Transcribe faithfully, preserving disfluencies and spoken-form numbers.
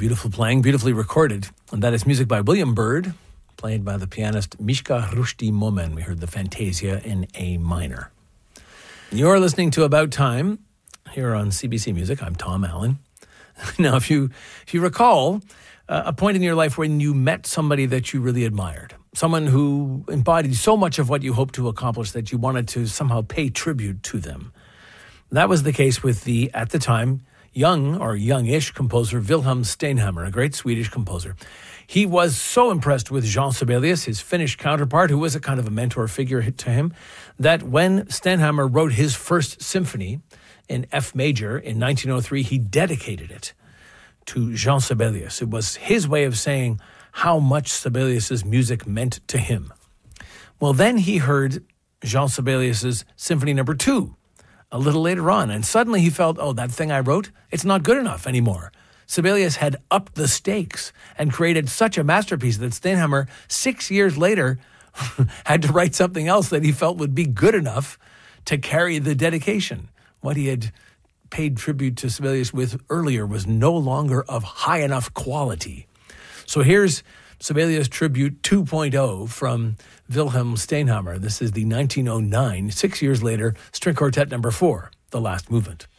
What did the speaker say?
beautiful playing, beautifully recorded. And that is music by William Byrd, played by the pianist Mishka Rushdie Momen. We heard the Fantasia in A minor. You're listening to About Time here on C B C Music. I'm Tom Allen. Now, if you if you recall uh, a point in your life when you met somebody that you really admired, someone who embodied so much of what you hoped to accomplish that you wanted to somehow pay tribute to them. That was the case with the, at the time, young or youngish composer Wilhelm Steinhammer, a great Swedish composer. He was so impressed with Jean Sibelius, his Finnish counterpart, who was a kind of a mentor figure to him, that when Steinhammer wrote his first symphony in F major in nineteen oh three, he dedicated it to Jean Sibelius. It was his way of saying how much Sibelius's music meant to him. Well, then he heard Jean Sibelius's Symphony Number Two a little later on, and suddenly he felt, oh, that thing I wrote, it's not good enough anymore. Sibelius had upped the stakes and created such a masterpiece that Steinhammer, six years later, had to write something else that he felt would be good enough to carry the dedication. What he had paid tribute to Sibelius with earlier was no longer of high enough quality. So here's Sibelius Tribute two point oh from Wilhelm Steinhammer. This is the nineteen oh nine, six years later, String Quartet Number Four, the last movement.